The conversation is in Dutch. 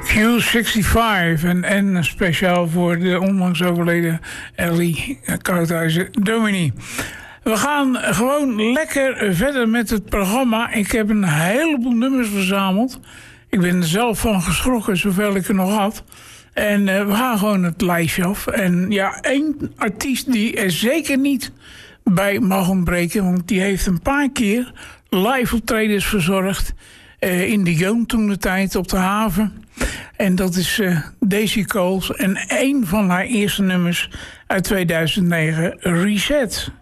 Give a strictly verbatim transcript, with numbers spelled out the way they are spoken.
Q vijfenzestig en, en speciaal voor de onlangs overleden Ellie Karthuizen Domini. We gaan gewoon lekker verder met het programma. Ik heb een heleboel nummers verzameld. Ik ben er zelf van geschrokken, zoveel ik er nog had. En uh, we gaan gewoon het lijstje af. En ja, één artiest die er zeker niet bij mag ontbreken, want die heeft een paar keer live optredens verzorgd uh, in de Joon toen de tijd op de haven. En dat is uh, Daisy Coles en één van haar eerste nummers uit tweeduizend negen, Reset.